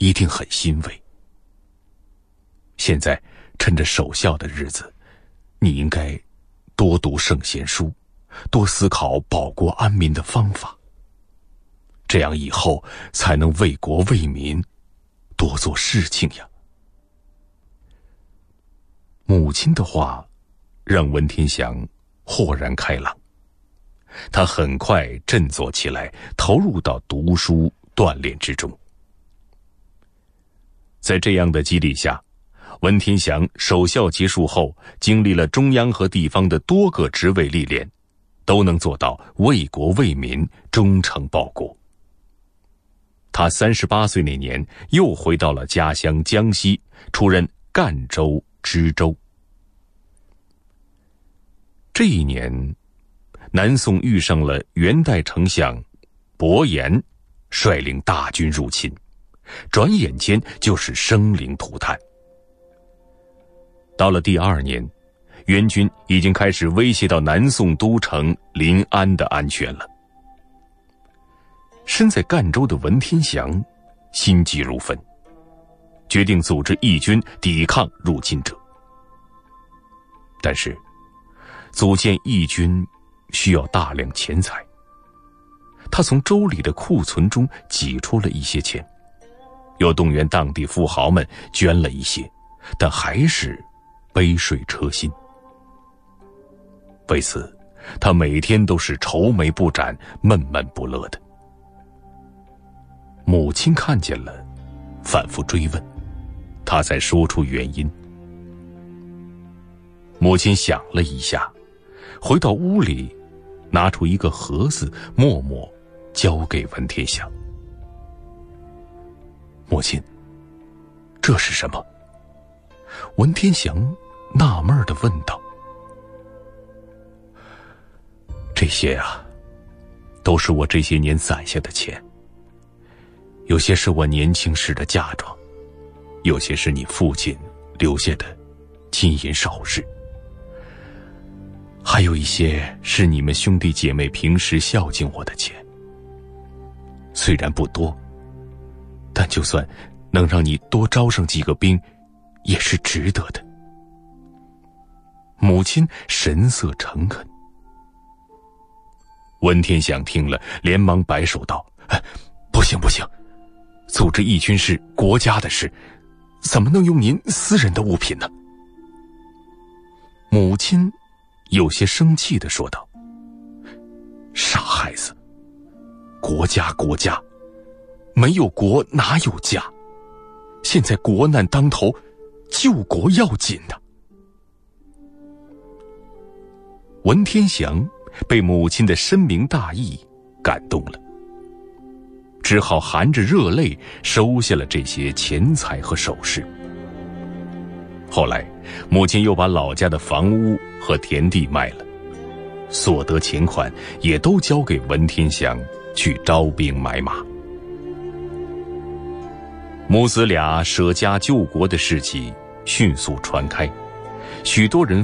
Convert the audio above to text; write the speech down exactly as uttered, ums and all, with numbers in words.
一定很欣慰。现在趁着守孝的日子，你应该多读圣贤书，多思考保国安民的方法，这样以后才能为国为民多做事情呀。母亲的话让文天祥豁然开朗，他很快振作起来，投入到读书锻炼之中。在这样的激励下，文天祥守孝结束后，经历了中央和地方的多个职位历练，都能做到为国为民，忠诚报国。他三十八岁那年，又回到了家乡江西，出任赣州知州。这一年，南宋遇上了元代丞相伯颜率领大军入侵，转眼间就是生灵涂炭。到了第二年，元军已经开始威胁到南宋都城临安的安全了。身在赣州的文天祥心急如焚，决定组织义军抵抗入侵者。但是组建义军需要大量钱财，他从州里的库存中挤出了一些钱，又动员当地富豪们捐了一些，但还是杯水车薪。为此，他每天都是愁眉不展，闷闷不乐的。母亲看见了，反复追问，他才说出原因。母亲想了一下，回到屋里，拿出一个盒子，默默交给文天祥。母亲，这是什么？文天祥纳闷地问道。这些啊，都是我这些年攒下的钱，有些是我年轻时的嫁妆，有些是你父亲留下的金银首饰，还有一些是你们兄弟姐妹平时孝敬我的钱。虽然不多，但就算能让你多招上几个兵，也是值得的。母亲神色诚恳。文天祥听了，连忙摆手道：“哎，不行不行，组织义军是国家的事，怎么能用您私人的物品呢？”母亲有些生气地说道：“傻孩子，国家国家，没有国哪有家？现在国难当头，救国要紧呐。”文天祥被母亲的深明大义感动了，只好含着热泪收下了这些钱财和首饰。后来，母亲又把老家的房屋和田地卖了，所得钱款也都交给文天祥去招兵买马。母子俩舍家救国的事迹迅速传开，许多人